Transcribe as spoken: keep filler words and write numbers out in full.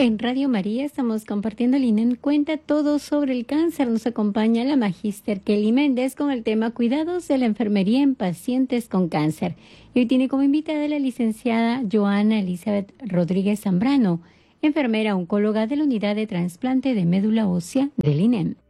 En Radio María estamos compartiendo el I N E M Cuenta todo sobre el cáncer. Nos acompaña la magíster Kelly Méndez con el tema Cuidados de la enfermería en pacientes con cáncer. Y hoy tiene como invitada a la licenciada Joana Elizabeth Rodríguez Zambrano, enfermera oncóloga de la Unidad de Trasplante de Médula Ósea del I N E M.